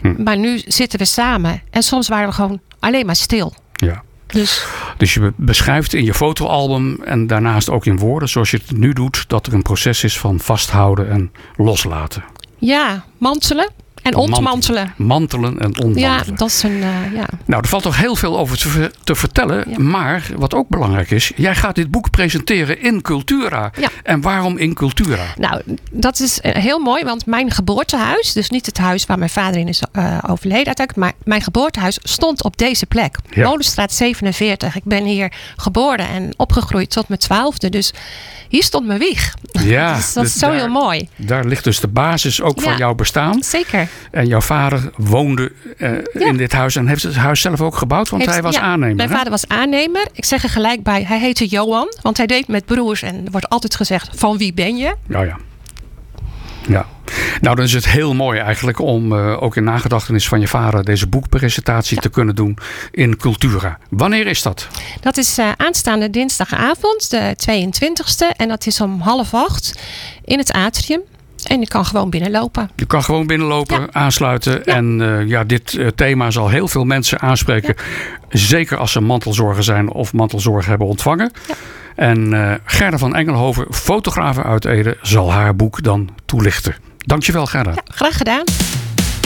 Maar nu zitten we samen. En soms waren we gewoon alleen maar stil. Ja. Dus je beschrijft in je fotoalbum en daarnaast ook in woorden, zoals je het nu doet, dat er een proces is van vasthouden en loslaten. Ja, mantelen en ontmantelen. Mantelen en ontmantelen. Ja, dat is een... Nou, er valt toch heel veel over te vertellen. Ja. Maar wat ook belangrijk is, jij gaat dit boek presenteren in Cultura. Ja. En waarom in Cultura? Nou, dat is heel mooi, want mijn geboortehuis, dus niet het huis waar mijn vader in is overleden uiteindelijk, maar mijn geboortehuis stond op deze plek. Ja. Molenstraat 47. Ik ben hier geboren en opgegroeid tot mijn 12e. Dus hier stond mijn wieg. Ja, dus dat is zo heel mooi. Daar ligt dus de basis ook van jouw bestaan. Zeker. En jouw vader woonde in dit huis en heeft het huis zelf ook gebouwd, want hij was aannemer. Mijn vader was aannemer. Ik zeg er gelijk bij, hij heette Johan, want hij deed met broers en er wordt altijd gezegd, van wie ben je? Ja. Nou, dan is het heel mooi eigenlijk om ook in nagedachtenis van je vader deze boekpresentatie te kunnen doen in Cultura. Wanneer is dat? Dat is aanstaande dinsdagavond, de 22e. En dat is om 7:30 in het atrium. En je kan gewoon binnenlopen. Je kan gewoon binnenlopen, aansluiten. Ja. En dit thema zal heel veel mensen aanspreken. Ja. Zeker als ze mantelzorger zijn of mantelzorg hebben ontvangen. Ja. En Gerda van Engelhoven, fotografe uit Ede, zal haar boek dan toelichten. Dankjewel, Gerda. Ja, graag gedaan.